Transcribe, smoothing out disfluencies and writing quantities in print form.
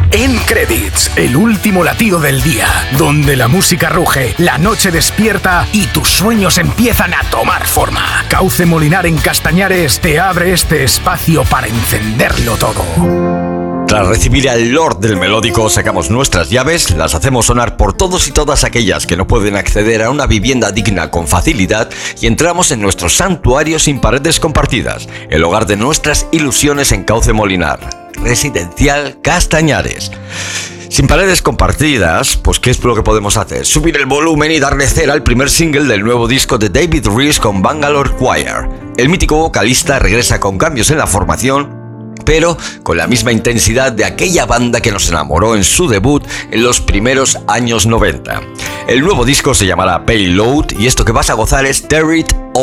En Credits, el último latido del día, donde la música ruge, la noche despierta y tus sueños empiezan a tomar forma. Cauce Molinar en Castañares te abre este espacio para encenderlo todo. Tras recibir al Lord del Melódico, sacamos nuestras llaves, las hacemos sonar por todos y todas aquellas que no pueden acceder a una vivienda digna con facilidad y entramos en nuestro santuario sin paredes compartidas, el hogar de nuestras ilusiones en Cauce Molinar, Residencial Castañares. Sin paredes compartidas, pues ¿qué es lo que podemos hacer? Subir el volumen y darle cera al primer single del nuevo disco de David Rees con Bangalore Choir. El mítico vocalista regresa con cambios en la formación, pero con la misma intensidad de aquella banda que nos enamoró en su debut en los primeros años 90. El nuevo disco se llamará Payload y esto que vas a gozar es Tear It